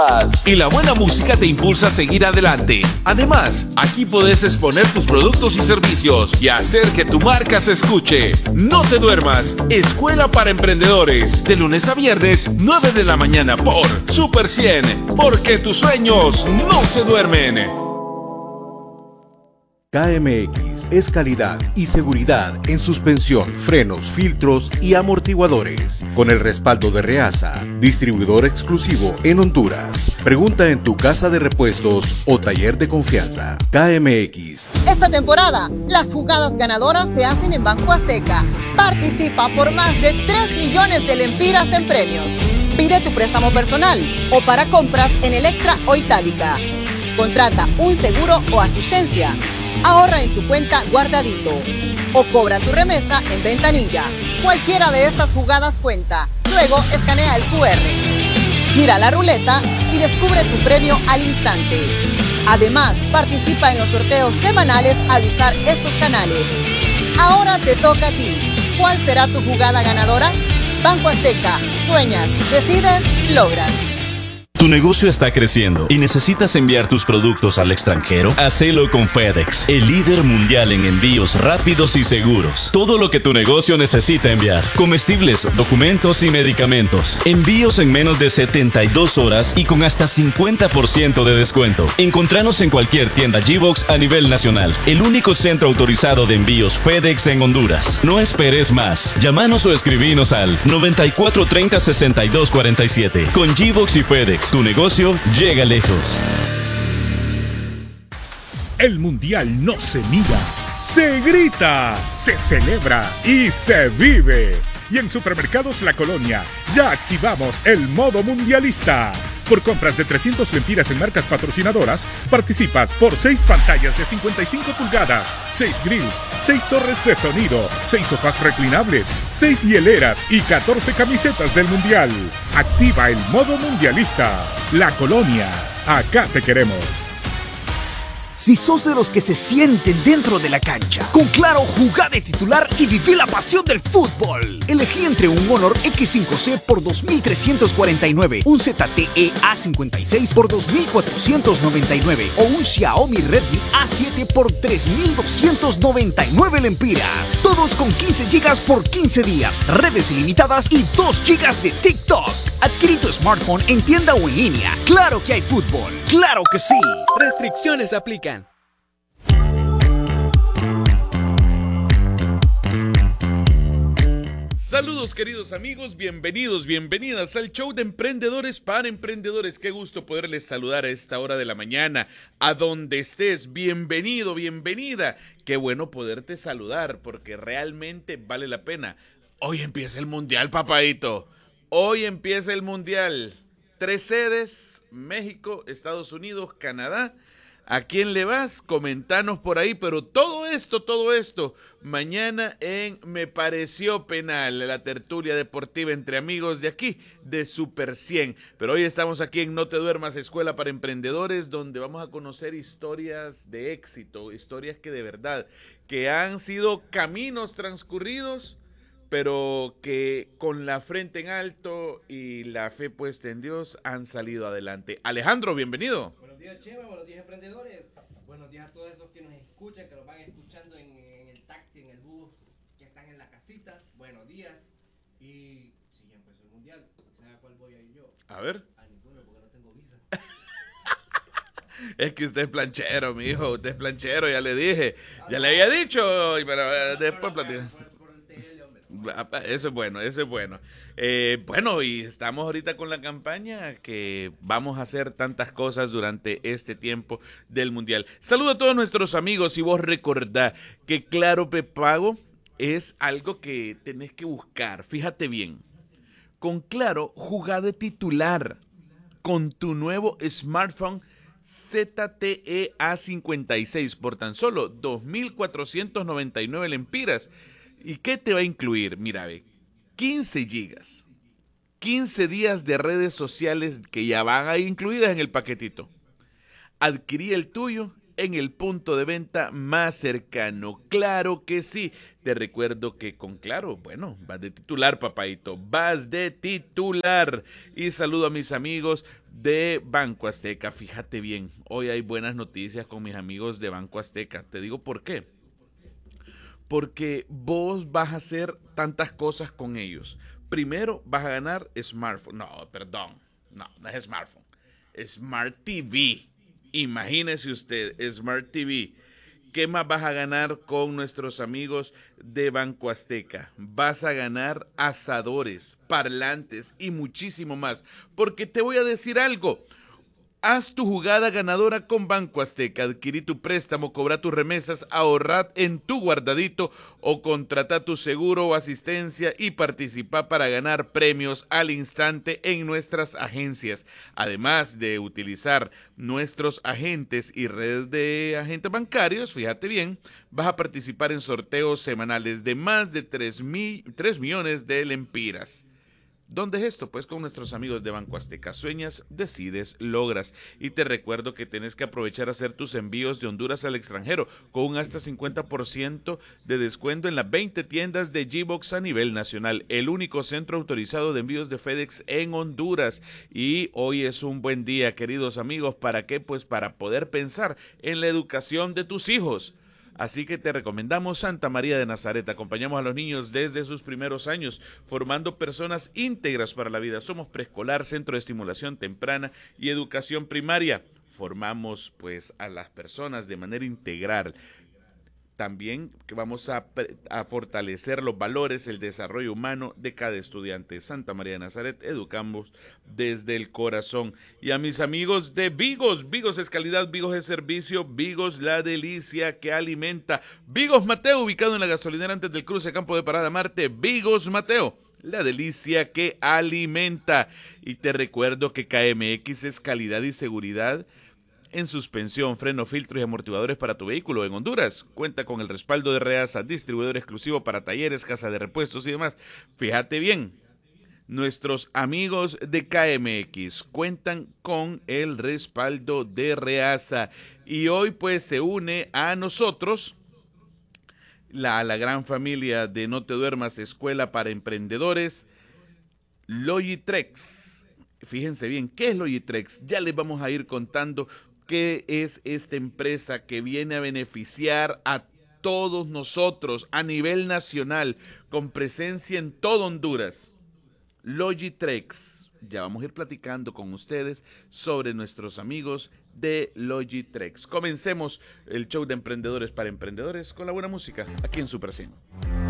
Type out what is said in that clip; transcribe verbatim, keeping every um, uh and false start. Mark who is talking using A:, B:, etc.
A: Y la buena música te impulsa a seguir adelante. Además, aquí puedes exponer tus productos y servicios y hacer que tu marca se escuche. No te duermas. Escuela para Emprendedores. De lunes a viernes, nueve de la mañana por Super cien. Porque tus sueños no se duermen.
B: K M X es calidad y seguridad en suspensión, frenos, filtros y amortiguadores. Con el respaldo de Reasa, distribuidor exclusivo en Honduras. Pregunta en tu casa de repuestos o taller de confianza. K M X.
C: Esta temporada, las jugadas ganadoras se hacen en Banco Azteca. Participa por más de tres millones de lempiras en premios. Pide tu préstamo personal o para compras en Electra o Itálica. Contrata un seguro o asistencia. Ahorra en tu cuenta guardadito o cobra tu remesa en ventanilla. Cualquiera de estas jugadas cuenta. Luego escanea el cu erre. Gira la ruleta y descubre tu premio al instante. Además, participa en los sorteos semanales al usar estos canales. Ahora te toca a ti. ¿Cuál será tu jugada ganadora? Banco Azteca. Sueñas, decides, logras.
D: Tu negocio está creciendo y necesitas enviar tus productos al extranjero. Hacelo con FedEx, el líder mundial en envíos rápidos y seguros. Todo lo que tu negocio necesita enviar: comestibles, documentos y medicamentos. Envíos en menos de setenta y dos horas y con hasta cincuenta por ciento de descuento. Encontranos en cualquier tienda G-Box a nivel nacional. El único centro autorizado de envíos FedEx en Honduras. No esperes más. Llámanos o escribinos al noventa y cuatro treinta sesenta y dos cuarenta y siete. Con G-Box y FedEx, tu negocio llega lejos.
E: El Mundial no se mira, se grita, se celebra y se vive. Y en Supermercados La Colonia ya activamos el modo mundialista. Por compras de trescientas lempiras en marcas patrocinadoras, participas por seis pantallas de cincuenta y cinco pulgadas, seis grills, seis torres de sonido, seis sofás reclinables, seis hieleras y catorce camisetas del Mundial. Activa el modo mundialista. La Colonia, acá te queremos.
F: Si sos de los que se sienten dentro de la cancha, con Claro, jugá de titular y viví la pasión del fútbol. Elegí entre un Honor equis cinco ce por dos mil trescientos cuarenta y nueve, un zete e a cincuenta y seis por dos mil cuatrocientos noventa y nueve o un Xiaomi Redmi a siete por tres mil doscientos noventa y nueve lempiras. Todos con quince gigas por quince días, redes ilimitadas y dos gigas de TikTok. Adquirí tu smartphone en tienda o en línea. Claro que hay fútbol, claro que sí.
G: Restricciones aplican.
H: Saludos queridos amigos, bienvenidos, bienvenidas al show de Emprendedores para Emprendedores. Qué gusto poderles saludar a esta hora de la mañana, a donde estés, bienvenido, bienvenida. Qué bueno poderte saludar porque realmente vale la pena. Hoy empieza el Mundial, papadito, hoy empieza el Mundial. Tres sedes, México, Estados Unidos, Canadá. ¿A quién le vas? Comentanos por ahí, pero todo esto, todo esto, mañana en Me Pareció Penal, la tertulia deportiva entre amigos de aquí, de Super cien. Pero hoy estamos aquí en No Te Duermas, Escuela para Emprendedores, donde vamos a conocer historias de éxito, historias que de verdad, que han sido caminos transcurridos, pero que con la frente en alto y la fe puesta en Dios han salido adelante. Alejandro, bienvenido.
I: Buenos días, Chema, buenos días, emprendedores. Buenos días a todos esos que nos escuchan, que nos van escuchando en, en el taxi, en el bus, que están en la casita. Buenos días. Y si ya empezó el Mundial, ¿sabe a cuál voy a ir yo?
H: A ver.
I: A ninguno, porque no tengo visa.
H: Es que usted es planchero, mi hijo, usted es planchero, ya le dije. Ya le había dicho, pero eh, después platicamos. Eso es bueno, eso es bueno. Eh, bueno, y estamos ahorita con la campaña que vamos a hacer tantas cosas durante este tiempo del Mundial. Saludo a todos nuestros amigos y vos recordá que Claro Prepago es algo que tenés que buscar. Fíjate bien, con Claro jugá de titular con tu nuevo smartphone zete e a cincuenta y seis por tan solo dos mil cuatrocientos noventa y nueve lempiras. ¿Y qué te va a incluir? Mira, ve, quince gigas, quince días de redes sociales que ya van ahí incluidas en el paquetito. Adquirí el tuyo en el punto de venta más cercano. Claro que sí. Te recuerdo que con Claro, bueno, vas de titular, papaito, vas de titular. Y saludo a mis amigos de Banco Azteca. Fíjate bien, hoy hay buenas noticias con mis amigos de Banco Azteca. Te digo por qué. Porque vos vas a hacer tantas cosas con ellos. Primero vas a ganar smartphone. No, perdón. No, no es smartphone. Smart T V. Imagínese usted, Smart T V. ¿Qué más vas a ganar con nuestros amigos de Banco Azteca? Vas a ganar asadores, parlantes y muchísimo más. Porque te voy a decir algo. Haz tu jugada ganadora con Banco Azteca. Adquirí tu préstamo, cobra tus remesas, ahorrad en tu guardadito o contrata tu seguro o asistencia y participa para ganar premios al instante en nuestras agencias. Además de utilizar nuestros agentes y redes de agentes bancarios, fíjate bien, vas a participar en sorteos semanales de más de tres millones de lempiras. ¿Dónde es esto? Pues con nuestros amigos de Banco Azteca. Sueñas, decides, logras. Y te recuerdo que tienes que aprovechar a hacer tus envíos de Honduras al extranjero con un hasta cincuenta por ciento de descuento en las veinte tiendas de G-Box a nivel nacional. El único centro autorizado de envíos de FedEx en Honduras. Y hoy es un buen día, queridos amigos. ¿Para qué? Pues para poder pensar en la educación de tus hijos. Así que te recomendamos Santa María de Nazaret. Acompañamos a los niños desde sus primeros años, formando personas íntegras para la vida. Somos preescolar, centro de estimulación temprana y educación primaria. Formamos pues a las personas de manera integral. También que vamos a, a fortalecer los valores, el desarrollo humano de cada estudiante. Santa María de Nazaret, educamos desde el corazón. Y a mis amigos de Vigos, Vigos es calidad, Vigos es servicio, Vigos la delicia que alimenta. Vigos Mateo, ubicado en la gasolinera antes del cruce Campo de Parada Marte. Vigos Mateo, la delicia que alimenta. Y te recuerdo que K M X es calidad y seguridad en suspensión, freno, filtros y amortiguadores para tu vehículo en Honduras. Cuenta con el respaldo de Reasa, distribuidor exclusivo para talleres, casa de repuestos y demás. Fíjate bien, nuestros amigos de K M X cuentan con el respaldo de Reasa. Y hoy pues se une a nosotros la, la gran familia de No Te Duermas, Escuela para Emprendedores, Logitrex. Fíjense bien, ¿qué es Logitrex? Ya les vamos a ir contando qué es esta empresa que viene a beneficiar a todos nosotros a nivel nacional, con presencia en todo Honduras. Logitrex. Ya vamos a ir platicando con ustedes sobre nuestros amigos de Logitrex. Comencemos el show de Emprendedores para Emprendedores con la buena música aquí en Super cien.